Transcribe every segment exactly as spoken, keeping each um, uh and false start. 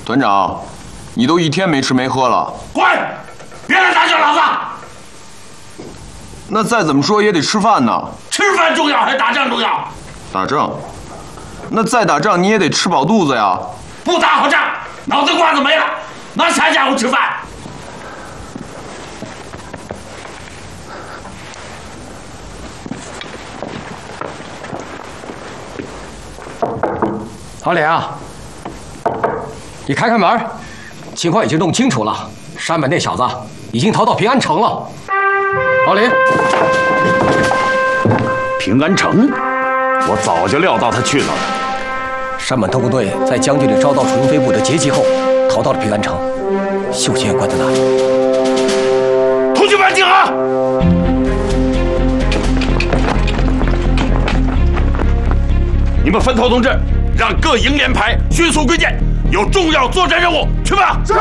团长，你都一天没吃没喝了。 滚！别来打搅老子！ 那再怎么说也得吃饭呢。 吃饭重要还是打仗重要？ 打仗？那再打仗你也得吃饱肚子呀。 不打好仗，脑袋瓜子没了，拿啥家伙吃饭？ 老李啊，你开开门，情况已经弄清楚了，山本那小子已经逃到平安城了。老李， 平安城，我早就料到他去了。 山本特工队在将军里遭到楚云飞部的截击后，逃到了平安城，秀琴也关在那里。 同学们集合！你们分头同志，让各营连排迅速归建，有重要作战任务，去吧！ 是。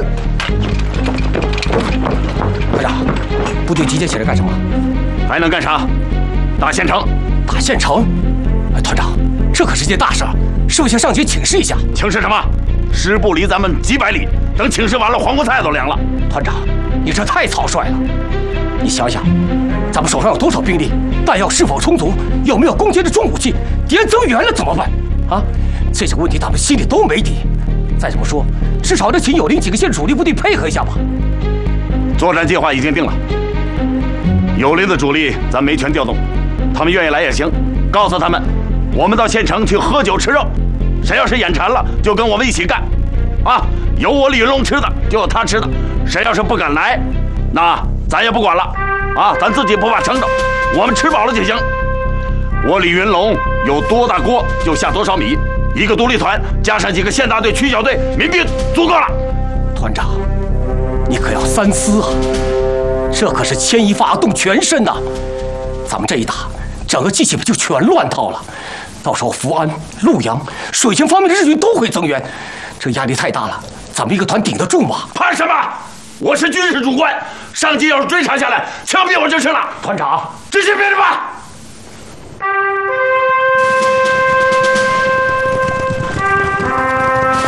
团长，部队集结起来干什么？ 还能干啥？打县城！ 打县城？哎，团长，这可是件大事，是不是向上级请示一下？ 请示什么？师部离咱们几百里，等请示完了，黄瓜菜都凉了。 团长，你这太草率了。你想想，咱们手上有多少兵力，弹药是否充足，有没有攻坚的重武器？敌人增援了怎么办？啊，这些问题咱们心里都没底。再怎么说，至少得请友邻几个县主力部队配合一下吧。 作战计划已经定了，友邻的主力咱没权调动，他们愿意来也行。告诉他们，我们到县城去喝酒吃肉，谁要是眼馋了，就跟我们一起干。啊，有我李云龙吃的，就有他吃的。谁要是不敢来，那咱也不管了。啊，咱自己不怕撑着，我们吃饱了就行。我李云龙有多大锅就下多少米，一个独立团加上几个县大队、区小队，民兵足够了。 团长，你可要三思啊！这可是牵一发动全身呐！咱们这一打，整个计气就全乱套了。到时候福安、潞阳、水情方面的日军都会增援，这压力太大了。咱们一个团顶得住吗？ 怕什么？我是军事主官，上级要是追查下来，枪毙我就是了。 团长， 执行命令吧。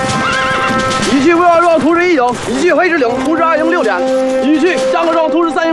一区卫二壮图示一九，一区黑指令图示二营六点，一区张克壮图示三营。